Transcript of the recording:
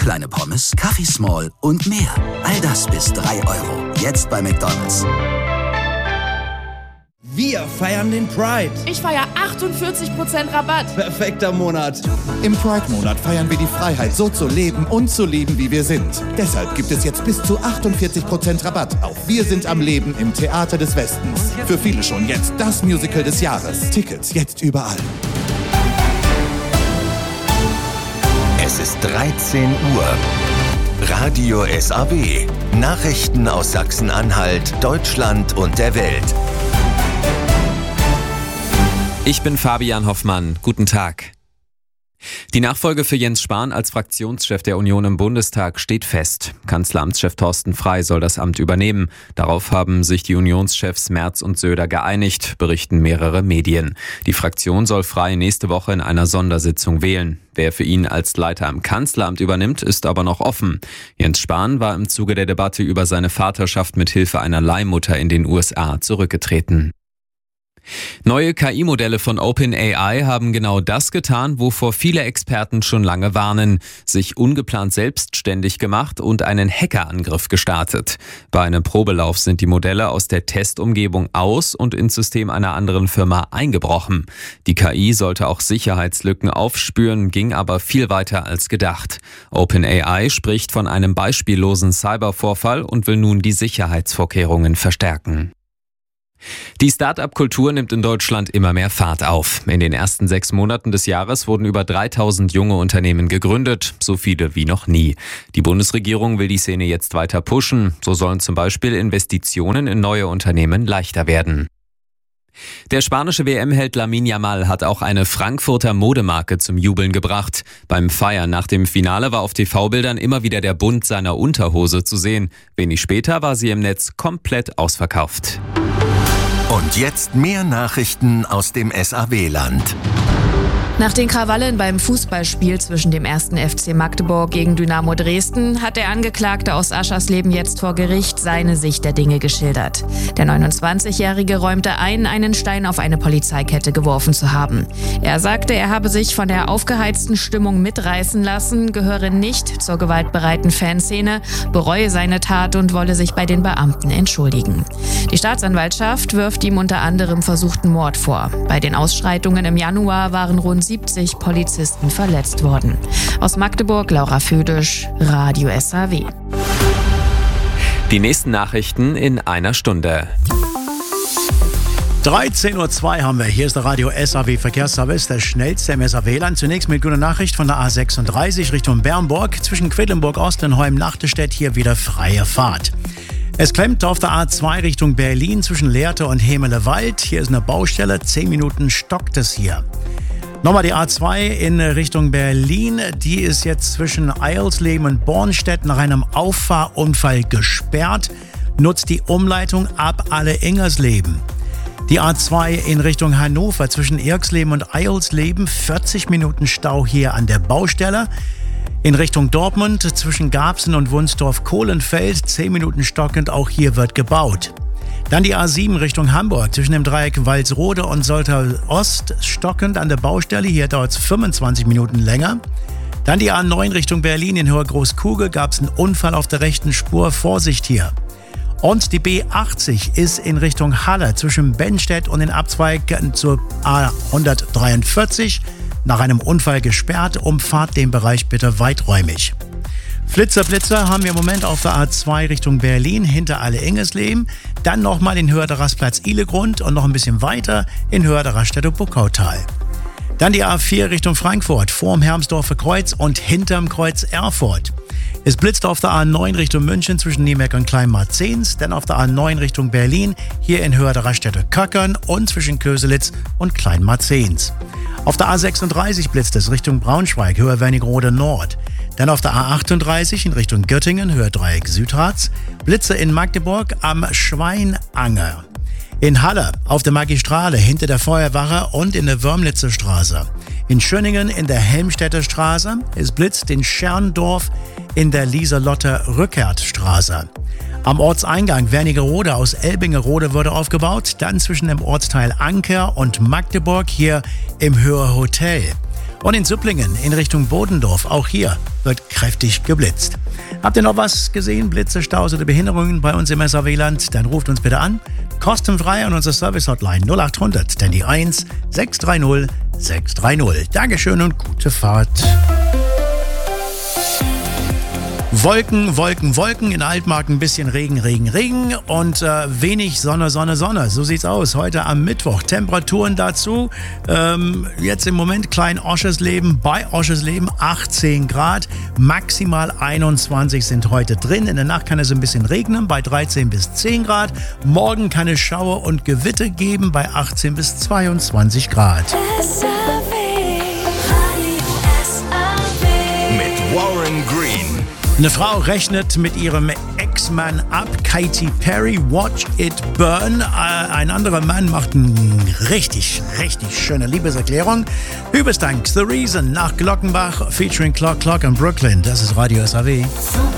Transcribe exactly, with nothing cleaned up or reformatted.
kleine Pommes, Kaffee Small und mehr. All das bis drei Euro. Jetzt bei McDonald's. Wir feiern den Pride. Ich feiere achtundvierzig Prozent Rabatt. Perfekter Monat. Im Pride-Monat feiern wir die Freiheit, so zu leben und zu lieben, wie wir sind. Deshalb gibt es jetzt bis zu achtundvierzig Prozent Rabatt auf Wir sind am Leben im Theater des Westens. Für viele schon jetzt das Musical des Jahres. Tickets jetzt überall. Es ist dreizehn Uhr. Radio S A W. Nachrichten aus Sachsen-Anhalt, Deutschland und der Welt. Ich bin Fabian Hoffmann. Guten Tag. Die Nachfolge für Jens Spahn als Fraktionschef der Union im Bundestag steht fest. Kanzleramtschef Thorsten Frey soll das Amt übernehmen. Darauf haben sich die Unionschefs Merz und Söder geeinigt, berichten mehrere Medien. Die Fraktion soll Frey nächste Woche in einer Sondersitzung wählen. Wer für ihn als Leiter im Kanzleramt übernimmt, ist aber noch offen. Jens Spahn war im Zuge der Debatte über seine Vaterschaft mit Hilfe einer Leihmutter in den U S A zurückgetreten. Neue K I-Modelle von OpenAI haben genau das getan, wovor viele Experten schon lange warnen, sich ungeplant selbstständig gemacht und einen Hackerangriff gestartet. Bei einem Probelauf sind die Modelle aus der Testumgebung aus und ins System einer anderen Firma eingebrochen. Die K I sollte auch Sicherheitslücken aufspüren, ging aber viel weiter als gedacht. OpenAI spricht von einem beispiellosen Cybervorfall und will nun die Sicherheitsvorkehrungen verstärken. Die Start-up-Kultur nimmt in Deutschland immer mehr Fahrt auf. In den ersten sechs Monaten des Jahres wurden über dreitausend junge Unternehmen gegründet, so viele wie noch nie. Die Bundesregierung will die Szene jetzt weiter pushen. So sollen zum Beispiel Investitionen in neue Unternehmen leichter werden. Der spanische W M-Held Lamine Yamal hat auch eine Frankfurter Modemarke zum Jubeln gebracht. Beim Feiern nach dem Finale war auf T V-Bildern immer wieder der Bund seiner Unterhose zu sehen. Wenig später war sie im Netz komplett ausverkauft. Und jetzt mehr Nachrichten aus dem S A W-Land. Nach den Krawallen beim Fußballspiel zwischen dem ersten F C Magdeburg gegen Dynamo Dresden hat der Angeklagte aus Aschersleben jetzt vor Gericht seine Sicht der Dinge geschildert. Der neunundzwanzigjährige räumte ein, einen Stein auf eine Polizeikette geworfen zu haben. Er sagte, er habe sich von der aufgeheizten Stimmung mitreißen lassen, gehöre nicht zur gewaltbereiten Fanszene, bereue seine Tat und wolle sich bei den Beamten entschuldigen. Die Staatsanwaltschaft wirft ihm unter anderem versuchten Mord vor. Bei den Ausschreitungen im Januar waren rund siebzig Polizisten verletzt worden. Aus Magdeburg, Laura Födisch, Radio S A W. Die nächsten Nachrichten in einer Stunde. dreizehn Uhr zwei haben wir. Hier ist der Radio S A W Verkehrsservice, der schnellste im S A W-Land. Zunächst mit guter Nachricht von der A sechsunddreißig Richtung Bernburg. Zwischen Quedlinburg, Ostlenholm, Nachterstedt hier wieder freie Fahrt. Es klemmt auf der A zwei Richtung Berlin zwischen Lehrte und Hemelewald. Hier ist eine Baustelle, zehn Minuten stockt es hier. Nochmal die A zwei in Richtung Berlin. Die ist jetzt zwischen Eilsleben und Bornstedt nach einem Auffahrunfall gesperrt. Nutzt die Umleitung ab Alle-Ingersleben. Die A zwei in Richtung Hannover zwischen Irksleben und Eilsleben. vierzig Minuten Stau hier an der Baustelle. In Richtung Dortmund zwischen Garbsen und Wunsdorf-Kohlenfeld. zehn Minuten stockend, auch hier wird gebaut. Dann die A sieben Richtung Hamburg zwischen dem Dreieck Walsrode und Soltau Ost stockend an der Baustelle. Hier dauert es fünfundzwanzig Minuten länger. Dann die A neun Richtung Berlin in Höher-Großkugel gab es einen Unfall auf der rechten Spur. Vorsicht hier. Und die B achtzig ist in Richtung Halle zwischen Bennstedt und den Abzweig zur A hundertdreiundvierzig nach einem Unfall gesperrt. Umfahrt den Bereich bitte weiträumig. Flitzer, Blitzer haben wir im Moment auf der A zwei Richtung Berlin hinter Alle-Ingersleben. Dann nochmal in Höhe der Rastplatz Ihlegrund und noch ein bisschen weiter in Höhe der Raststätte Buckautal. Dann die A vier Richtung Frankfurt, vorm Hermsdorfer Kreuz und hinterm Kreuz Erfurt. Es blitzt auf der A neun Richtung München zwischen Niemeck und Kleinmarzens, dann auf der A neun Richtung Berlin, hier in Höhe der Raststätte Köckern und zwischen Köselitz und Kleinmarzens. Auf der A sechsunddreißig blitzt es Richtung Braunschweig, Höhe Wernigerode Nord. Dann auf der A achtunddreißig in Richtung Göttingen, Höhe Dreieck Südharz. Blitze in Magdeburg am Schweinanger. In Halle auf der Magistrale hinter der Feuerwache und in der Wörmlitzer Straße. In Schöningen in der Helmstedter Straße. Es blitzt in Scherndorf in der Lieselotter Rückertstraße. Am Ortseingang Wernigerode aus Elbingerode wurde aufgebaut. Dann zwischen dem Ortsteil Anker und Magdeburg hier im Höher Hotel. Und in Zupplingen in Richtung Bodendorf, auch hier wird kräftig geblitzt. Habt ihr noch was gesehen? Blitze, Staus oder Behinderungen bei uns im S A W-Land? Dann ruft uns bitte an. Kostenfrei an unsere Service-Hotline null acht hundert, denn die eins sechs drei null sechs drei null. Dankeschön und gute Fahrt. Wolken, Wolken, Wolken, in Altmark ein bisschen Regen, Regen, Regen und äh, wenig Sonne, Sonne, Sonne. So sieht's aus. Heute am Mittwoch. Temperaturen dazu. Ähm, jetzt im Moment klein Oschersleben, bei Oschersleben achtzehn Grad. Maximal einundzwanzig sind heute drin. In der Nacht kann es ein bisschen regnen bei dreizehn bis zehn Grad. Morgen kann es Schauer und Gewitter geben bei achtzehn bis zweiundzwanzig Grad. Mit Warren Green. Eine Frau rechnet mit ihrem Ex-Mann ab, Katy Perry, Watch It Burn. Äh, ein anderer Mann macht eine richtig, richtig schöne Liebeserklärung. Überstank, The Reason nach Glockenbach featuring Clock Clock in Brooklyn. Das ist Radio S A W.